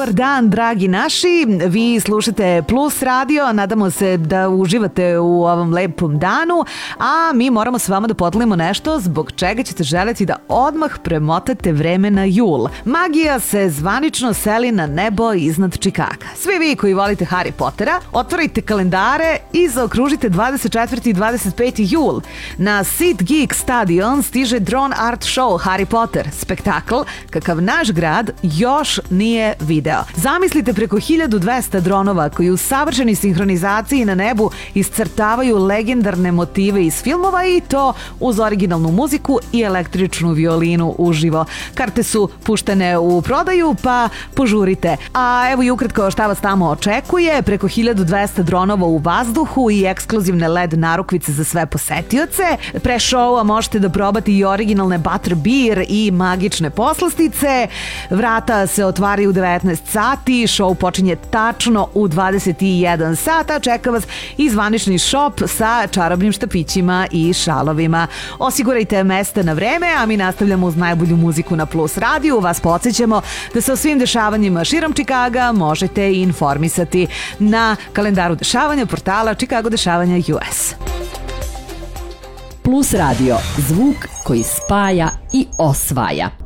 Dobar dan, dragi naši. Vi slušate Plus radio, nadamo se da uživate u ovom lepom danu, a mi moramo s vama da podelimo nešto zbog čega ćete želeti da odmah premotate vreme na jul. Magija se zvanično seli na nebo iznad Čikaga. Svi vi koji volite Harry Pottera, otvorite kalendare i zaokružite 24. i 25. jul. Na Sid Geek Stadion stiže drone art show Harry Potter, spektakl kakav naš grad još nije video. Zamislite preko 1200 dronova koji u savršenoj sinhronizaciji na nebu iscrtavaju legendarne motive iz filmova i to uz originalnu muziku i električnu violinu uživo. Karte su puštene u prodaju, pa požurite. A evo i ukratko šta vas tamo očekuje: preko 1200 dronova u vazduhu i ekskluzivne LED narukvice za sve posetioce. Pre šoua možete da probate i originalne butter beer i magične poslastice. Vrata se otvaraju u 19 sati, šou počinje tačno u 21 sata, čeka vas i zvanični šop sa čarobnim štapićima i šalovima. Osigurajte mesta na vreme, a mi nastavljamo uz najbolju muziku na Plus radiju. Vas podsjećamo da se o svim dešavanjima širom Čikaga možete informisati na kalendaru dešavanja portala Chicago Dešavanja US. Plus radio, zvuk koji spaja i osvaja.